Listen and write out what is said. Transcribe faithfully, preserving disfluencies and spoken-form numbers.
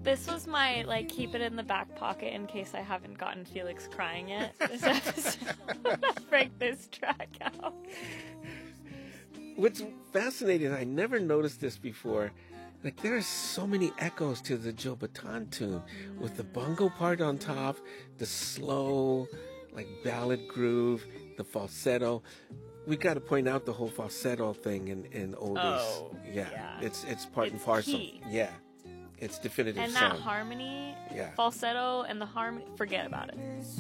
This was my, like, keep it in the back pocket in case I haven't gotten Felix crying yet. This episode, I'm gonna break this track out. What's fascinating, I never noticed this before, like there are so many echoes to the Joe Bataan tune, with the bongo part on top, the slow, like ballad groove, the falsetto. We got to point out the whole falsetto thing in, in oldies. Oh, yeah. yeah. It's it's part It's and parcel. key. Yeah. It's definitive And sound. that harmony, Yeah. falsetto and the harmony, forget about it.